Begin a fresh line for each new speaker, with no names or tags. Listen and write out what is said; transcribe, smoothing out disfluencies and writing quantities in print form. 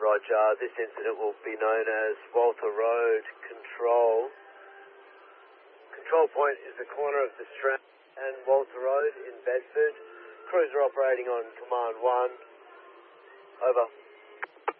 Roger. This incident will be known as Walter Road Control. Control point is the corner of the Strand and Walter Road in Bedford. Crews are operating on Command 1. Over.